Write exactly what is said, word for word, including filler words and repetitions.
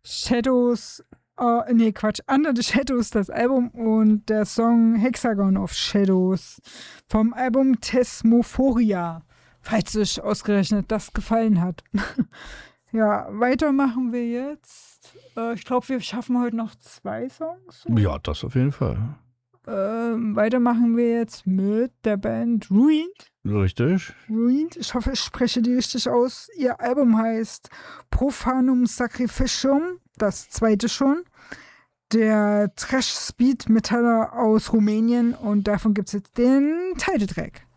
Shadows, äh, nee, Quatsch, Under the Shadows, das Album, und der Song Hexagon of Shadows vom Album Thesmophoria, falls euch ausgerechnet das gefallen hat. Ja, weiter machen wir jetzt. Äh, ich glaube, wir schaffen heute noch zwei Songs. Ja, das auf jeden Fall. Ähm, weiter machen wir jetzt mit der Band Ruined. Richtig. Ruined, ich hoffe, ich spreche die richtig aus. Ihr Album heißt Profanum Sacrificium, das zweite schon. Der Trash-Speed-Metaller aus Rumänien, und davon gibt es jetzt den Titeltrack.